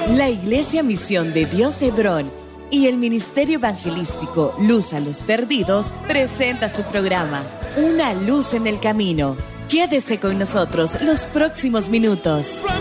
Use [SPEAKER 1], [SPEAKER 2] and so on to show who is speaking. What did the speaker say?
[SPEAKER 1] La Iglesia Misión de Dios Hebrón y el Ministerio Evangelístico Luz a los Perdidos presenta su programa Una Luz en el Camino. Quédese con nosotros los próximos minutos.